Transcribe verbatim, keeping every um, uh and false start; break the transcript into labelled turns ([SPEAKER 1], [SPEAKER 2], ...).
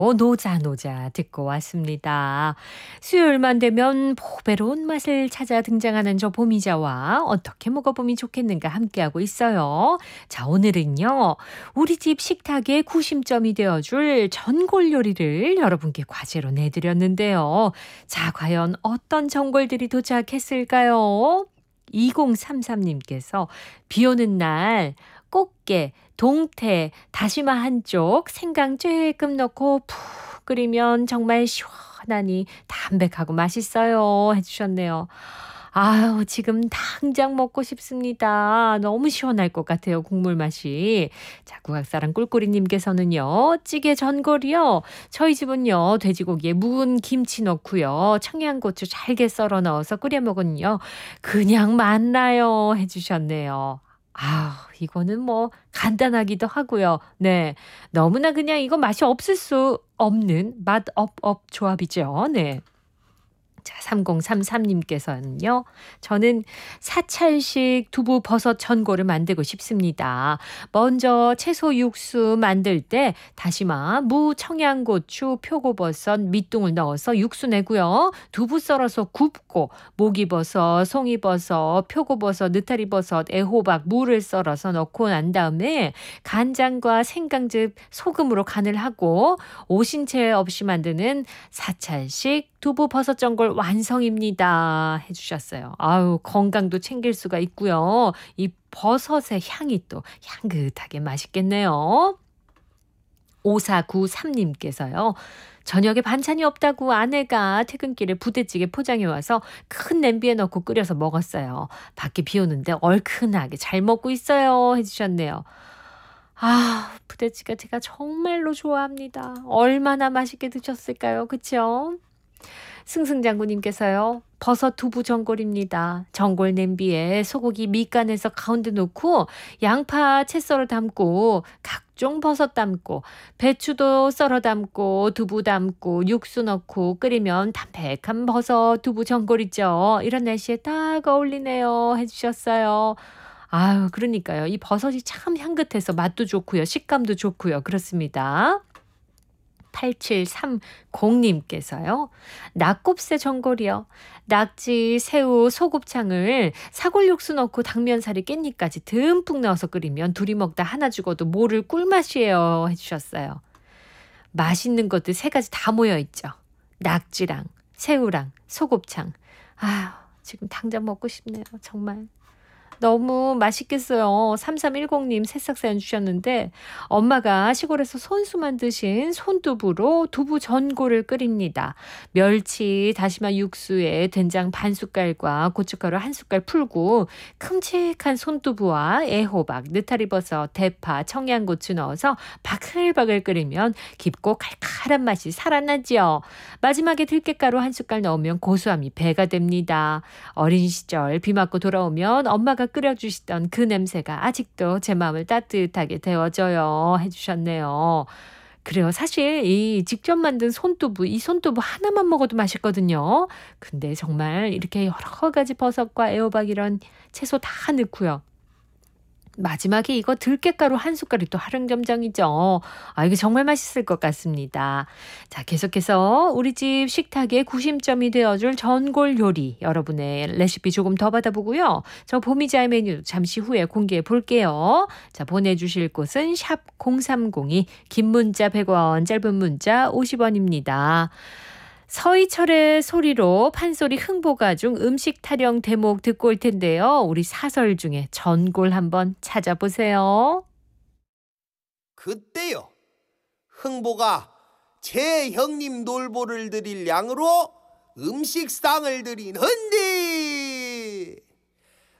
[SPEAKER 1] 오, 노자 노자 듣고 왔습니다. 수요일만 되면 보배로운 맛을 찾아 등장하는 저 보미자와 어떻게 먹어보면 좋겠는가 함께하고 있어요. 자, 오늘은요. 우리 집 식탁의 구심점이 되어줄 전골 요리를 여러분께 과제로 내드렸는데요. 자, 과연 어떤 전골들이 도착했을까요? 이공삼삼 님께서 비 오는 날 꽃게, 동태, 다시마 한쪽, 생강 쬐끔 넣고 푹 끓이면 정말 시원하니 담백하고 맛있어요 해주셨네요. 아유, 지금 당장 먹고 싶습니다. 너무 시원할 것 같아요, 국물 맛이. 자, 국악사랑 꿀꿀이님께서는요, 찌개 전골이요. 저희 집은요, 돼지고기에 묵은 김치 넣고요, 청양고추 잘게 썰어 넣어서 끓여 먹은요, 그냥 맛나요 해주셨네요. 아, 이거는 뭐 간단하기도 하고요. 네. 너무나 그냥 이거 맛이 없을 수 없는 맛 업 업 조합이죠. 네. 자, 삼공삼삼 님께서는요. 저는 사찰식 두부 버섯 전골을 만들고 싶습니다. 먼저 채소 육수 만들 때 다시마, 무, 청양고추, 표고버섯, 밑둥을 넣어서 육수 내고요. 두부 썰어서 굽고 목이버섯, 송이버섯, 표고버섯, 느타리버섯, 애호박, 무를 썰어서 넣고 난 다음에 간장과 생강즙, 소금으로 간을 하고 오신채 없이 만드는 사찰식 두부 버섯 전골 완성입니다 해주셨어요. 아유, 건강도 챙길 수가 있고요. 이 버섯의 향이 또 향긋하게 맛있겠네요. 오사구삼 님께서요. 저녁에 반찬이 없다고 아내가 퇴근길에 부대찌개 포장해 와서 큰 냄비에 넣고 끓여서 먹었어요. 밖에 비 오는데 얼큰하게 잘 먹고 있어요 해주셨네요. 아, 부대찌개 제가 정말로 좋아합니다. 얼마나 맛있게 드셨을까요? 그쵸? 승승장구님께서요. 버섯 두부 전골입니다. 전골 냄비에 소고기 밑간에서 가운데 놓고 양파 채 썰어 담고 각종 버섯 담고 배추도 썰어 담고 두부 담고 육수 넣고 끓이면 담백한 버섯 두부 전골이죠. 이런 날씨에 딱 어울리네요 해주셨어요. 아유, 그러니까요. 이 버섯이 참 향긋해서 맛도 좋고요. 식감도 좋고요. 그렇습니다. 팔칠삼공 님께서요. 낙곱새 전골이요. 낙지, 새우, 소곱창을 사골 육수 넣고 당면살이 깻잎까지 듬뿍 넣어서 끓이면 둘이 먹다 하나 죽어도 모를 꿀맛이에요 해주셨어요. 맛있는 것들 세 가지 다 모여있죠. 낙지랑 새우랑 소곱창. 아휴, 지금 당장 먹고 싶네요. 정말. 너무 맛있겠어요. 삼삼일공 님 새싹 사연 주셨는데 엄마가 시골에서 손수만 드신 손두부로 두부 전골을 끓입니다. 멸치, 다시마 육수에 된장 반 숟갈과 고춧가루 한 숟갈 풀고 큼직한 손두부와 애호박, 느타리버섯, 대파, 청양고추 넣어서 바글바글 끓이면 깊고 칼칼한 맛이 살아나지요. 마지막에 들깨가루 한 숟갈 넣으면 고소함이 배가 됩니다. 어린 시절 비 맞고 돌아오면 엄마가 끓여주시던 그 냄새가 아직도 제 마음을 따뜻하게 데워줘요 해주셨네요. 그래요. 사실 이 직접 만든 손두부, 이 손두부 하나만 먹어도 맛있거든요. 근데 정말 이렇게 여러 가지 버섯과 애호박 이런 채소 다 넣고요. 마지막에 이거 들깨가루 한 숟갈이 또 활용점정이죠. 아, 이게 정말 맛있을 것 같습니다. 자, 계속해서 우리 집 식탁의 구심점이 되어줄 전골 요리 여러분의 레시피 조금 더 받아보고요. 저 보미자의 메뉴 잠시 후에 공개해 볼게요. 자, 보내주실 곳은 샵 공삼공이, 긴 문자 백 원, 짧은 문자 오십 원입니다. 서희철의 소리로 판소리 흥보가 중 음식 타령 대목 듣고 올 텐데요. 우리 사설 중에 전골 한번 찾아보세요.
[SPEAKER 2] 그때요, 흥보가 제 형님 놀보를 드릴 양으로 음식상을 드리는데